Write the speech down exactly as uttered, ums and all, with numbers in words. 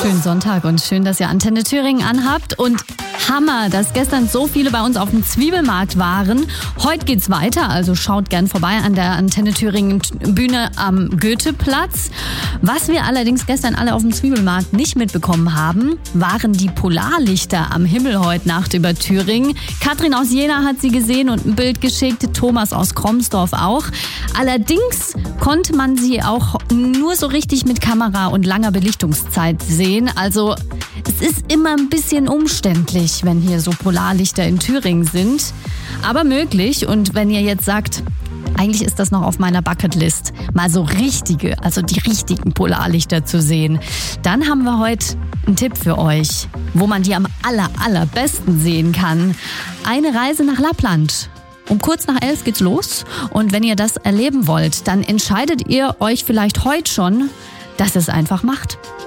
Schönen Sonntag und schön, dass ihr Antenne Thüringen anhabt. Und Hammer, dass gestern so viele bei uns auf dem Zwiebelmarkt waren. Heute geht's weiter, also schaut gern vorbei an der Antenne Thüringen Bühne am Goetheplatz. Was wir allerdings gestern alle auf dem Zwiebelmarkt nicht mitbekommen haben, waren die Polarlichter am Himmel heute Nacht über Thüringen. Katrin aus Jena hat sie gesehen und ein Bild geschickt, Thomas aus Kromsdorf auch. Allerdings konnte man sie auch nur so richtig mit Kamera und langer Belichtungszeit sehen. Also es ist immer ein bisschen umständlich, wenn hier so Polarlichter in Thüringen sind. Aber möglich. Und wenn ihr jetzt sagt, eigentlich ist das noch auf meiner Bucketlist, mal so richtige, also die richtigen Polarlichter zu sehen, dann haben wir heute einen Tipp für euch, wo man die am aller, allerbesten sehen kann. Eine Reise nach Lappland. Um kurz nach elf geht's los. Und wenn ihr das erleben wollt, dann entscheidet ihr euch vielleicht heute schon, dass es einfach macht.